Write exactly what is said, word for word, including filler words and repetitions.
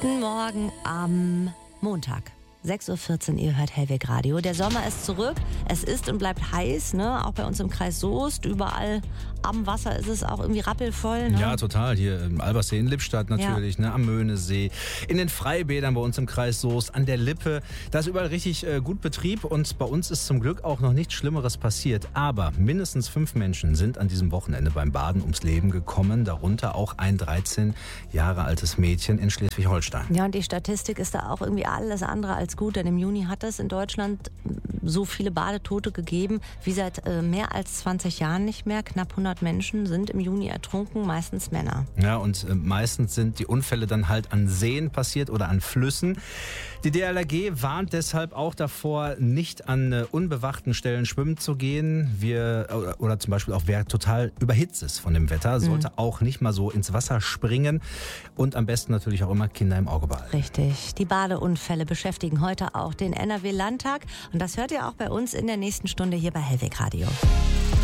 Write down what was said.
Guten Morgen am Montag. sechs Uhr vierzehn, ihr hört Hellweg Radio. Der Sommer ist zurück. Es ist und bleibt heiß, ne? Auch bei uns im Kreis Soest. Überall am Wasser ist es auch irgendwie rappelvoll. Ne? Ja, total. Hier im Albersee in Lippstadt natürlich, ja. ne? Am Möhnesee, in den Freibädern bei uns im Kreis Soest, an der Lippe. Da ist überall richtig äh, gut Betrieb und bei uns ist zum Glück auch noch nichts Schlimmeres passiert. Aber mindestens fünf Menschen sind an diesem Wochenende beim Baden ums Leben gekommen. Darunter auch ein dreizehn Jahre altes Mädchen in Schleswig-Holstein. Ja, und die Statistik ist da auch irgendwie alles andere als gut, denn im Juni hat es in Deutschland so viele Badetote gegeben wie seit äh, mehr als zwanzig Jahren nicht mehr. Knapp hundert Menschen sind im Juni ertrunken, meistens Männer. Ja, und äh, meistens sind die Unfälle dann halt an Seen passiert oder an Flüssen. Die D L R G warnt deshalb auch davor, nicht an äh, unbewachten Stellen schwimmen zu gehen. Wir, oder, oder zum Beispiel auch, wer total überhitzt ist von dem Wetter, sollte mhm. auch nicht mal so ins Wasser springen. Und am besten natürlich auch immer Kinder im Auge behalten. Richtig. Die Badeunfälle beschäftigen heute auch den N R W-Landtag. Und das hört ihr auch bei uns in der nächsten Stunde hier bei Hellweg Radio.